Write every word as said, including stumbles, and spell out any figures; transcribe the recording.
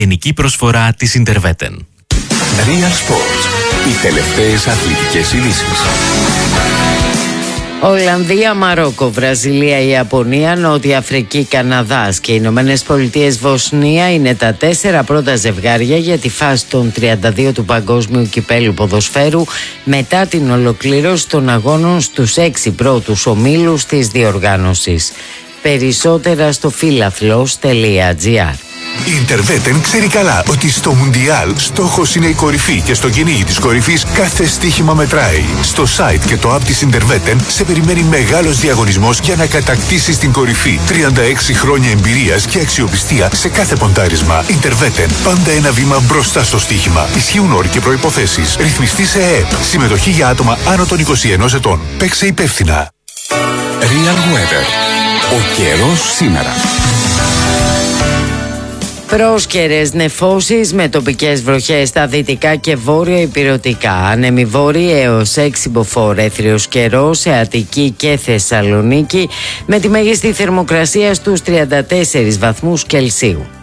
Γενική προσφορά της Interveten. Real Sports. Οι τελευταίες αθλητικές ειδήσεις. Ολλανδία, Μαρόκο, Βραζιλία, Ιαπωνία, Νότια Αφρική, Καναδάς και οι Ηνωμένες Πολιτείες Βοσνία είναι τα τέσσερα πρώτα ζευγάρια για τη φάση των τριάντα δύο του Παγκόσμιου Κυπέλλου Ποδοσφαίρου μετά την ολοκλήρωση των αγώνων στους έξι πρώτους ομίλους της διοργάνωσης. Περισσότερα στο φίλαθλος τελεία τζι άρ. Η Interveten ξέρει καλά ότι στο Μουντιάλ στόχος είναι η κορυφή και στο κυνήγι της κορυφής κάθε στοίχημα μετράει. Στο site και το app της Interveten σε περιμένει μεγάλος διαγωνισμός για να κατακτήσεις την κορυφή. τριάντα έξι χρόνια εμπειρίας και αξιοπιστία σε κάθε ποντάρισμα. Interveten. Πάντα ένα βήμα μπροστά στο στοίχημα. Ισχύουν όροι και προϋποθέσεις. Ρυθμιστή σε ΕΕΠ. Συμμετοχή για άτομα άνω των είκοσι ενός ετών. Παίξε υπεύθυνα. Real Weather. Ο καιρός σήμερα. Πρόσκαιρες νεφώσεις με τοπικές βροχές στα δυτικά και βόρεια ηπειρωτικά. Άνεμοι βόρειοι έως έξι μποφόρ. Έθριος καιρός σε Αττική και Θεσσαλονίκη με τη μέγιστη θερμοκρασία στους τριάντα τέσσερις βαθμούς Κελσίου.